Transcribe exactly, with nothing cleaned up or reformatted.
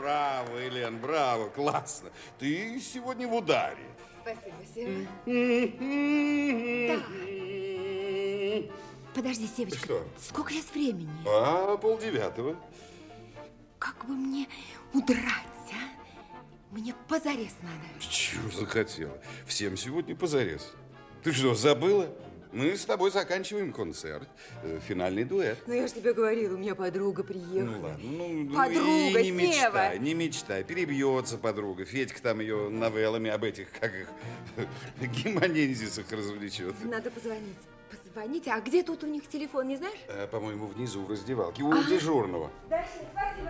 браво, Елен, браво, классно. Ты сегодня в ударе. Спасибо, Сева. Так. Подожди, Севочка. Что? Сколько сейчас времени? А, полдевятого. Как бы мне удрать, а? Мне позарез надо. Чего захотела? Всем сегодня позарез. Ты что, забыла? Мы с тобой заканчиваем концерт. Финальный дуэт. Ну, я же тебе говорила, у меня подруга приехала. Ну, ладно. Ну, подруга, и не Сева. мечтай, не мечтай. Перебьется подруга. Федька там ее новеллами об этих, как их, гимонензисах развлечет. Надо позвонить. Позвонить? А где тут у них телефон, не знаешь? А, по-моему, внизу в раздевалке, у а? дежурного. Да, спасибо.